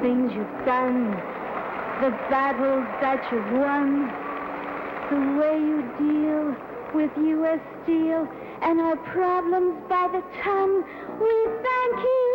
things you've done, the battles that you've won, the way you deal with U.S. Steel and our problems by the ton. We thank you.